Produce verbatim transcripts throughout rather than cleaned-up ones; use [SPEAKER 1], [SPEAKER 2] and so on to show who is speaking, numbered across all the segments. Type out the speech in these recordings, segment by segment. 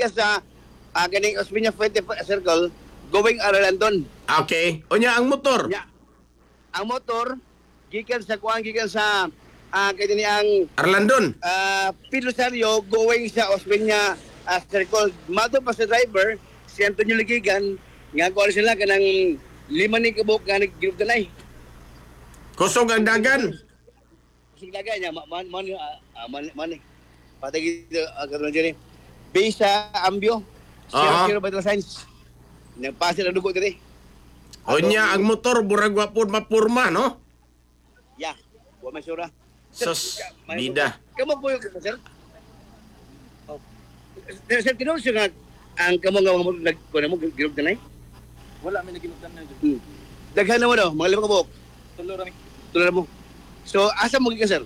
[SPEAKER 1] gikan sa uh, kaning Osmeña Fuente Circle going Arlandon.
[SPEAKER 2] Okay. O niya, ang motor.
[SPEAKER 1] Nya. Ang motor gikan sa kuan gikan sa uh, kini ang
[SPEAKER 2] Arlandon.
[SPEAKER 1] uh, Pilosario going sa Osmeña uh, Circle. Mato pa sa driver si Antonio Ligigan nga kuan sila kanang lima ni kabuk nga naggirutanay.
[SPEAKER 2] Kusog ang dagan.
[SPEAKER 1] Kusog dagan niya man man uh, man man patay gito agad diri. Bisa ambyo.
[SPEAKER 2] Aha.
[SPEAKER 1] Zero vital signs. Nagpasa na dugo diri.
[SPEAKER 2] O niya, ang motor burag wapod mapurma, no?
[SPEAKER 1] Ya, wa masura.
[SPEAKER 2] Sus, bida.
[SPEAKER 1] Kamu po yung sir? Oh. Sir, tinawag siya nga ang kamu nga mo nagkuha mo girog na
[SPEAKER 3] Wala may naginutan na dyan.
[SPEAKER 1] Hmm. Daghan na mo daw, mga limang kabuk.
[SPEAKER 3] Tulo rami.
[SPEAKER 1] Tulad mo. So, asa mo gikan sir?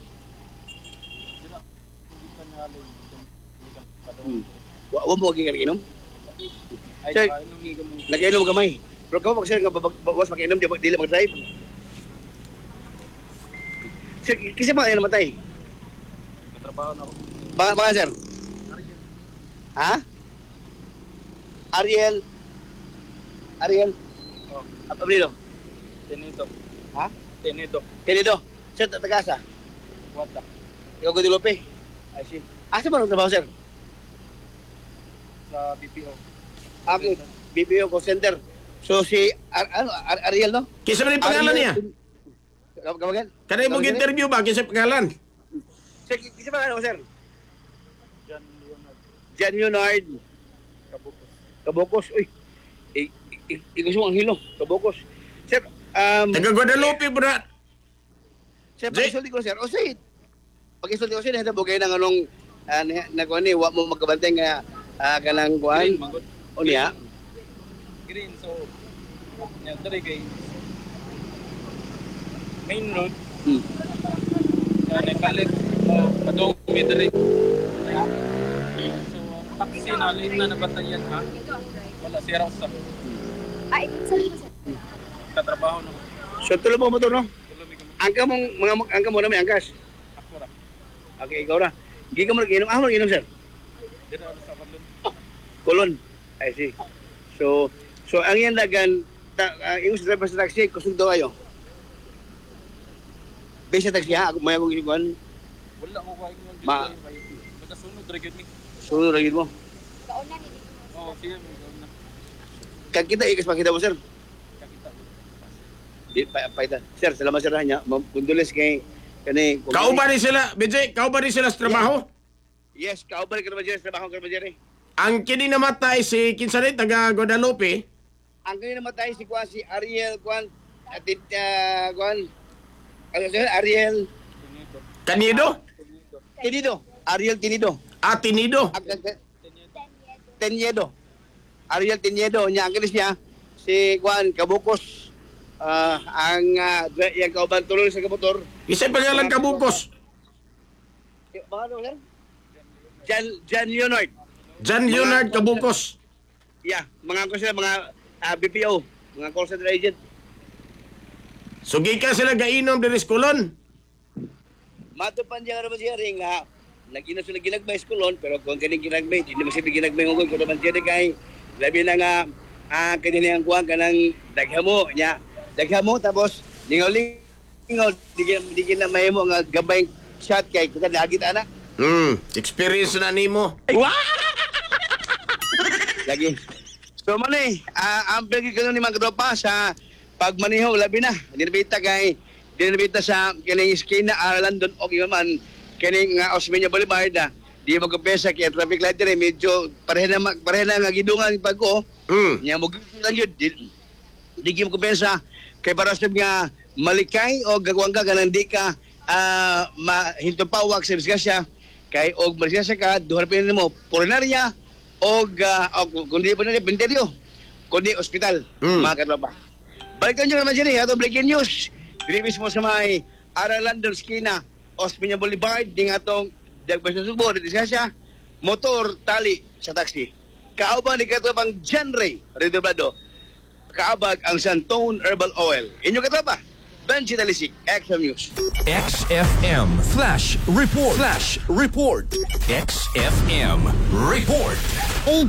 [SPEAKER 1] Hmm. Wa wa mo gikan inom?
[SPEAKER 3] Ay,
[SPEAKER 1] Sir,
[SPEAKER 3] paano ni gamay?
[SPEAKER 1] nag-inom gamay. Pero kamu mag sir nga bawas mag-inom di dili mag-drive. Sir, kasi ba ay namatay?
[SPEAKER 3] Katrabaho na ako.
[SPEAKER 1] Baka baka sir. Ha? Ariel. Ariel.
[SPEAKER 3] Oh,
[SPEAKER 1] Apa beliau?
[SPEAKER 3] Tenito.
[SPEAKER 1] Ha?
[SPEAKER 3] Tenito.
[SPEAKER 1] Kinido. Sir, tatagasa.
[SPEAKER 3] Wata.
[SPEAKER 1] Ikaw ko dilope.
[SPEAKER 3] I see.
[SPEAKER 1] Asa ba ang trabaho, sir?
[SPEAKER 3] Sa B P O.
[SPEAKER 1] Ako, B P O call center. So si Ar ano, Ar Ariel, no?
[SPEAKER 2] Kisa man yung pangalan niya?
[SPEAKER 1] Kamagan?
[SPEAKER 2] Kanay mong interview ba? Kisa pangalan?
[SPEAKER 1] Sir, kisa ba ano, sir?
[SPEAKER 3] John Leonard.
[SPEAKER 1] Jan Leonard.
[SPEAKER 3] Kabukos.
[SPEAKER 1] Kabokos. Uy. Ikaw ang hilo. Kabokos. Sir, um...
[SPEAKER 2] Taga Guadalupe, bro.
[SPEAKER 1] Sir, pakisulti ko, sir. O, sir. Pakisulti ko, sir. Handa bugay ng anong... Uh, na kuhan ni, wak mo magkabantay nga uh, kanang kuhan.
[SPEAKER 3] Green, magod.
[SPEAKER 1] O niya?
[SPEAKER 3] Green, so... Yan, dari kay... Main road.
[SPEAKER 1] Hmm.
[SPEAKER 3] Na nagpalit. Uh, Padong metri. So, taxi na, late na nabatayan ha. Wala, sira sa
[SPEAKER 4] Ay, saan mo sir?
[SPEAKER 3] katrabaho na.
[SPEAKER 1] So, tulo mo motor, no?
[SPEAKER 3] Tulo may gamay.
[SPEAKER 1] Angka mong, mga angka mo na may angkas.
[SPEAKER 3] Ako ra.
[SPEAKER 1] Okay, ikaw na. Hindi ka mo nag-inom. Ah, mo nag-inom, sir?
[SPEAKER 3] Dito ako sa Balon.
[SPEAKER 1] Kulon. I see. So, so ang yan dagan, ta, uh, yung sa driver sa taxi, kusog daw kayo. Base sa taxi, ha? Ako may akong iniguan.
[SPEAKER 3] Wala ko kain yung
[SPEAKER 1] Ma-
[SPEAKER 3] Magkasunod, regular ni.
[SPEAKER 1] Sunod lagi mo.
[SPEAKER 4] Kauna ni
[SPEAKER 3] Oo, sige, may gawin na.
[SPEAKER 1] Kag kita, ikas pakita mo, sir.
[SPEAKER 3] Kakita.
[SPEAKER 1] Di, pa, pa, ita. Sir, salamat sir ha niya. Kundulis kay, kani.
[SPEAKER 2] Kau ba rin sila, B J? Kau ba rin sila sa trabaho?
[SPEAKER 1] Yes, kaubalik ka naman dyan sa trabaho ka naman dyan eh.
[SPEAKER 2] Ang kini namatay si Kinsarit, taga Guadalupe.
[SPEAKER 1] Ang ganyan namatay si Kwan, si Ariel Kwan, at uh, Kwan, ano sir, Ariel
[SPEAKER 3] Tenito.
[SPEAKER 2] Kanido?
[SPEAKER 3] Tenito.
[SPEAKER 1] Tinido. Ariel Tinido.
[SPEAKER 2] Ah, Tinido.
[SPEAKER 1] Ang
[SPEAKER 3] Tenito.
[SPEAKER 1] Teniedo. Ariel Teniedo. Niya, ang kanis niya, si Kwan, Kabukos. Ah, ang uh, yung kauban tuloy sa kamotor.
[SPEAKER 2] Isa pangalan Kabukos.
[SPEAKER 1] Baka ano, sir? Jan, Jan Leonard.
[SPEAKER 2] John Leonard Kabukos.
[SPEAKER 1] Yeah, mga ko sila, mga uh, B P O, mga call center agent.
[SPEAKER 2] Sugi ka sila gainom diri sa Kulon.
[SPEAKER 1] Matupan siya naman siya rin nga, nag-inom sila ginagbay sa kulon, pero kung kaning ginagbay, hindi naman siya ginagbay ng kung naman siya rin kay, labi na nga, ah, kanilang kuha ka ng daghamo, niya, daghamo, tapos, lingaw-lingaw, di, di na may mo nga gabay shot kay, kita lagi ta na.
[SPEAKER 2] Hmm, experience na nimo.
[SPEAKER 1] Lagi. So man eh, uh, ang pagi ka ni mga katropa sa pagmaniho, labi na. Dinabita kay, dinabita sa kining skina Arlandon o man, kining uh, Osmeña Boulevard na, di magkapesa kaya traffic light rin, medyo pareha na, pareha na nga gidungan pag ko,
[SPEAKER 2] Hmm.
[SPEAKER 1] niya mo lang yun, di, di mo kumpensa, kay para sa nga malikay o gagawang ka, ganang di ka, uh, mahintupawag sa disgrasya, kay og marisya ka, duhar pa mo, purinarya, og uh, og kundi po na binteryo, kundi ospital,
[SPEAKER 2] Mm.
[SPEAKER 1] mga katropa. Balikan nyo naman siya ato breaking news. Dili mismo sa may Arlandon Skina, Osmeña Boulevard, ding atong dagbas na subo, disgrasya, motor, tali sa taxi. Kaabang ni katropang John Ray Redoblado. Kaabag ang Santone Herbal Oil. Inyo katropa, Benji Talisik, X M News.
[SPEAKER 5] X F M Flash Report. Flash Report. X F M Report.
[SPEAKER 6] A